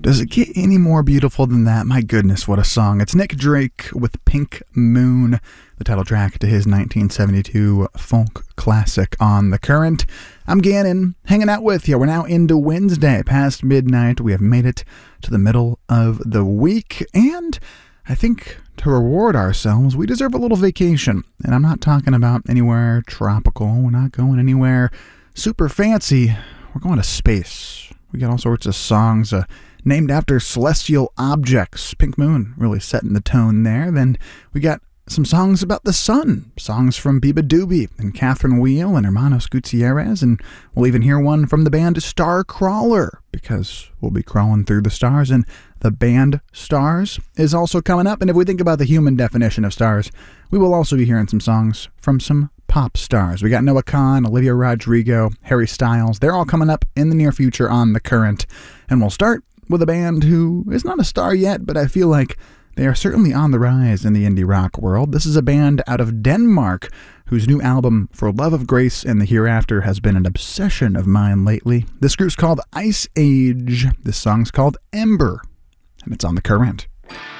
Does it get any more beautiful than that? My goodness, what a song. It's Nick Drake with Pink Moon, the title track to his 1972 folk classic On the Current. I'm Gannon, hanging out with you. We're now into Wednesday, past midnight. We have made it to the middle of the week, and I think to reward ourselves, we deserve a little vacation. And I'm not talking about anywhere tropical. We're not going anywhere super fancy. We're going to space. We got all sorts of songs named after celestial objects. Pink Moon really setting the tone there. Then we got some songs about the sun, songs from Biba Doobie and Catherine Wheel and Hermanos Gutierrez, and we'll even hear one from the band Starcrawler, because we'll be crawling through the stars, and the band Stars is also coming up. And if we think about the human definition of stars, we will also be hearing some songs from some pop stars. We got Noah Kahan, Olivia Rodrigo, Harry Styles. They're all coming up in the near future on The Current. And we'll start with a band who is not a star yet, but I feel like they are certainly on the rise in the indie rock world. This is a band out of Denmark whose new album, For Love of Grace and the Hereafter, has been an obsession of mine lately. This group's called Ice Age. This song's called Ember, and it's on The Current.